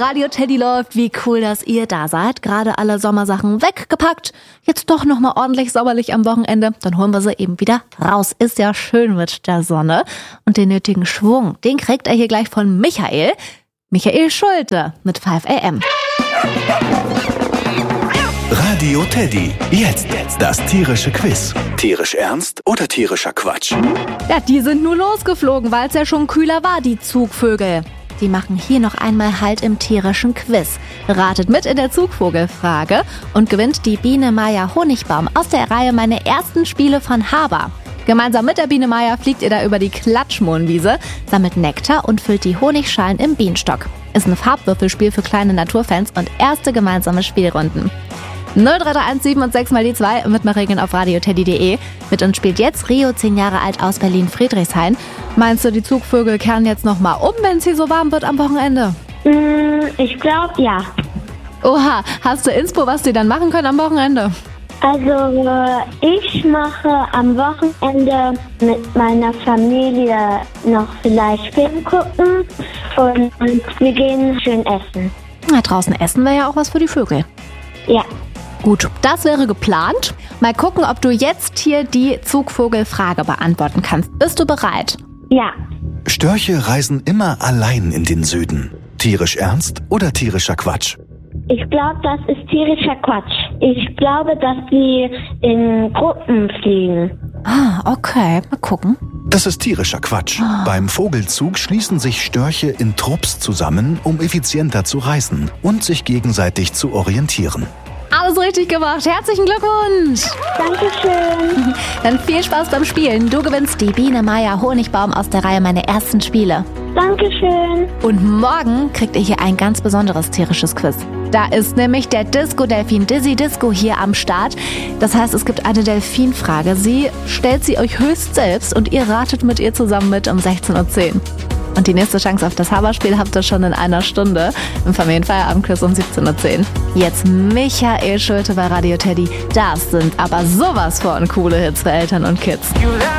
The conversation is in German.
Radio Teddy läuft. Wie cool, dass ihr da seid. Gerade alle Sommersachen weggepackt. Jetzt doch nochmal ordentlich sommerlich am Wochenende. Dann holen wir sie eben wieder raus. Ist ja schön mit der Sonne. Und den nötigen Schwung, den kriegt er hier gleich von Michael. Michael Schulte mit 5 AM. Radio Teddy. Jetzt das tierische Quiz. Tierisch ernst oder tierischer Quatsch? Ja, die sind nur losgeflogen, weil es ja schon kühler war, die Zugvögel. Die machen hier noch einmal Halt im tierischen Quiz. Ratet mit in der Zugvogelfrage und gewinnt die Biene Maya Honigbaum aus der Reihe Meine ersten Spiele von Haber. Gemeinsam mit der Biene Maya fliegt ihr da über die Klatschmohnwiese, sammelt Nektar und füllt die Honigschalen im Bienenstock. Ist ein Farbwürfelspiel für kleine Naturfans und erste gemeinsame Spielrunden. 03317 und 6 mal die 2 mit mehr Regeln auf radioteddy.de. Mit uns spielt jetzt Rio, 10 Jahre alt, aus Berlin-Friedrichshain. Meinst du, die Zugvögel kehren jetzt nochmal um, wenn es hier so warm wird am Wochenende? Ich glaube, ja. Oha, hast du Inspo, was die dann machen können am Wochenende? Also, ich mache am Wochenende mit meiner Familie noch vielleicht Film gucken und wir gehen schön essen. Na, draußen essen wäre ja auch was für die Vögel. Ja. Gut, das wäre geplant. Mal gucken, ob du jetzt hier die Zugvogelfrage beantworten kannst. Bist du bereit? Ja. Störche reisen immer allein in den Süden. Tierisch ernst oder tierischer Quatsch? Ich glaube, das ist tierischer Quatsch. Ich glaube, dass sie in Gruppen fliegen. Ah, okay. Mal gucken. Das ist tierischer Quatsch. Beim Vogelzug schließen sich Störche in Trupps zusammen, um effizienter zu reisen und sich gegenseitig zu orientieren. Alles richtig gemacht. Herzlichen Glückwunsch. Dankeschön. Dann viel Spaß beim Spielen. Du gewinnst die Biene Maya Honigbaum aus der Reihe Meine ersten Spiele. Dankeschön. Und morgen kriegt ihr hier ein ganz besonderes tierisches Quiz. Da ist nämlich der Disco-Delfin Dizzy Disco hier am Start. Das heißt, es gibt eine Delfinfrage. Sie stellt sie euch höchst selbst und ihr ratet mit ihr zusammen mit um 16:10 Uhr. Und die nächste Chance auf das Haberspiel habt ihr schon in einer Stunde im Familienfeierabendquiz um 17:10 Uhr. Jetzt Michael Schulte bei Radio Teddy. Das sind aber sowas von coole Hits für Eltern und Kids.